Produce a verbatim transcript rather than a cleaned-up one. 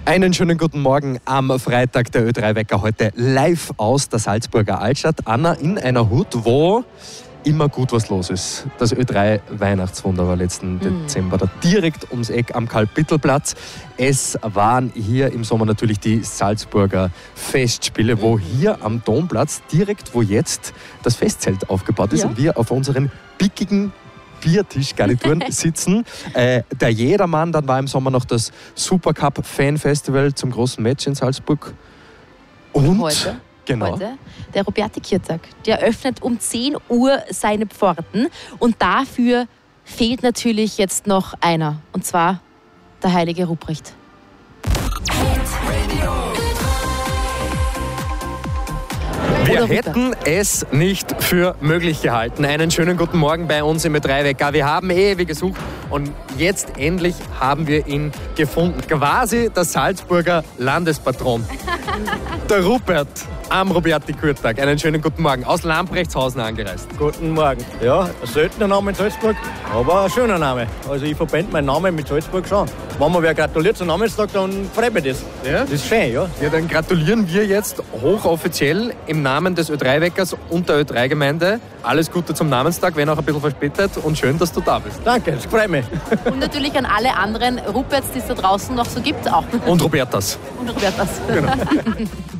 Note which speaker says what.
Speaker 1: Einen schönen guten Morgen am Freitag, der Ö drei Wecker heute live aus der Salzburger Altstadt. Anna, in einer Hut, wo immer gut was los ist. Das Ö drei Weihnachtswunder war letzten mm. Dezember da direkt ums Eck am Karl-Bittel-Platz. Es waren hier im Sommer natürlich die Salzburger Festspiele, wo hier am Domplatz, direkt wo jetzt das Festzelt aufgebaut ist, ja. und wir auf unseren pickigen Biertischgarnituren sitzen. Äh, der Jedermann, dann war im Sommer noch das Supercup Fan Festival zum großen Match in Salzburg. Und
Speaker 2: heute,
Speaker 1: genau.
Speaker 2: heute der Roberti-Kirtag. Der öffnet um zehn Uhr seine Pforten und dafür fehlt natürlich jetzt noch einer, und zwar der heilige Ruprecht.
Speaker 1: Wir hätten es nicht für möglich gehalten. Einen schönen guten Morgen bei uns im Ö drei Wecker. Wir haben ewig gesucht und jetzt endlich haben wir ihn gefunden. Quasi der Salzburger Landespatron. Der Rupert am Roberti-Kirtag. Einen schönen guten Morgen. Aus Lamprechtshausen angereist.
Speaker 3: Guten Morgen. Ja, ein seltener Name in Salzburg, aber ein schöner Name. Also ich verbinde meinen Namen mit Salzburg schon. Wenn mir wer gratuliert zum Namenstag, dann freut mich das.
Speaker 1: Ja?
Speaker 3: Das ist schön, ja.
Speaker 1: Ja, dann gratulieren wir jetzt hochoffiziell im Namen des Ö drei Weckers und der Ö drei Gemeinde. Alles Gute zum Namenstag, wenn auch ein bisschen verspätet, und schön, dass du da bist.
Speaker 3: Danke, das freut mich.
Speaker 2: Und natürlich an alle anderen Ruperts, die es da draußen noch so gibt, auch.
Speaker 1: Und Robertas.
Speaker 2: Und Robertas.
Speaker 1: Genau.